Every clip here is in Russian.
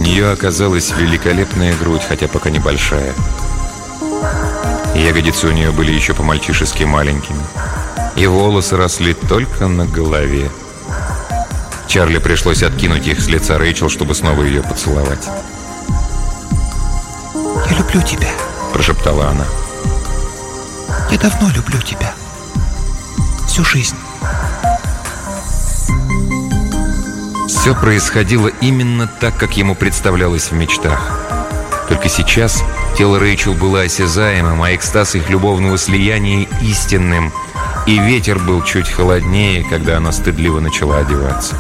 нее оказалась великолепная грудь, хотя пока небольшая. Ягодицы у нее были еще по-мальчишески маленькими, и волосы росли только на голове. Чарли пришлось откинуть их с лица Рэйчел, чтобы снова ее поцеловать. «Я люблю тебя», — прошептала она. «Я давно люблю тебя. Всю жизнь». Все происходило именно так, как ему представлялось в мечтах. Только сейчас тело Рэйчел было осязаемым, а экстаз их любовного слияния истинным, и ветер был чуть холоднее, когда она стыдливо начала одеваться.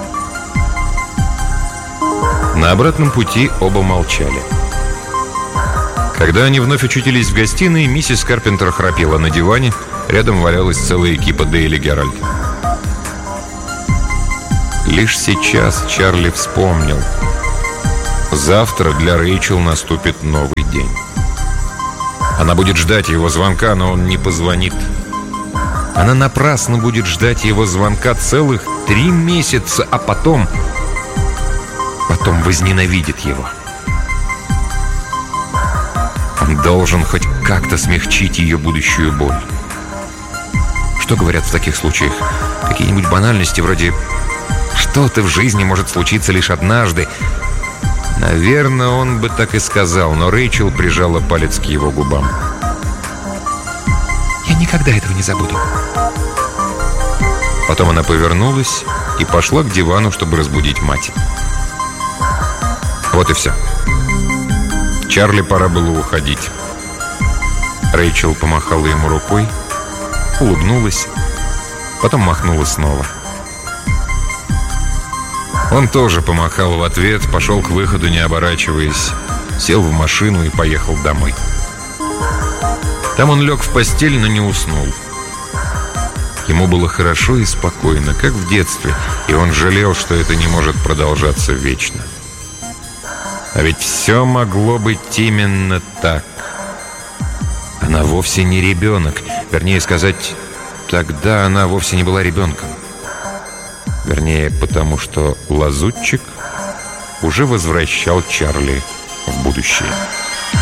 На обратном пути оба молчали. Когда они вновь очутились в гостиной, миссис Карпентер храпела на диване, рядом валялась целая экипа Дейли Геральд. Лишь сейчас Чарли вспомнил. Завтра для Рэйчел наступит новый день. Она будет ждать его звонка, но он не позвонит. Она напрасно будет ждать его звонка целых 3 месяца, а потом возненавидит его. Он должен хоть как-то смягчить ее будущую боль. Что говорят в таких случаях? Какие-нибудь банальности вроде «что-то в жизни может случиться лишь однажды». Наверное, он бы так и сказал, но Рэйчел прижала палец к его губам. «Я никогда этого не забуду». Потом она повернулась и пошла к дивану, чтобы разбудить мать. Вот и все. Чарли пора было уходить. Рэйчел помахала ему рукой, улыбнулась, потом махнула снова. Он тоже помахал в ответ, пошел к выходу, не оборачиваясь, сел в машину и поехал домой. Там он лег в постель, но не уснул. Ему было хорошо и спокойно, как в детстве, и он жалел, что это не может продолжаться вечно. А ведь все могло быть именно так. Она вовсе не ребенок. Вернее сказать, тогда она вовсе не была ребенком. Вернее, потому что лазутчик уже возвращал Чарли в будущее.